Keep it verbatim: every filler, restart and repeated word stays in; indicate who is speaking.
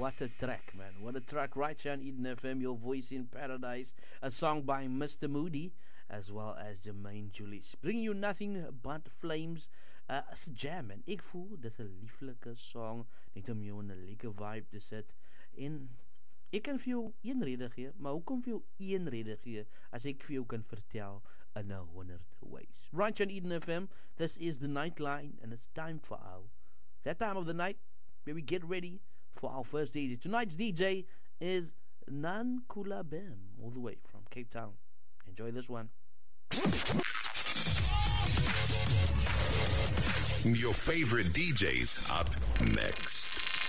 Speaker 1: What a track, man. What a track right here on Eden F M, Your Voice in Paradise. A song by Mister Moody, as well as Jermaine Julius. Bringing you Nothing But Flames. Uh, as a jam, man. Ik voel, dit is een lieflijke song. Net om jou in een lekker vibe te zetten. En ek kan vir jou een rede gee, maar hoekom vir jou een rede gee, as ek vir jou kan vertel in a honderd ways. Right here on Eden F M, this is the Nightline, and it's time for our, that time of the night, where we get ready for our first D J. Tonight's D J is Nankula Bem, all the way from Cape Town. Enjoy this one.
Speaker 2: Your favorite D Js up next.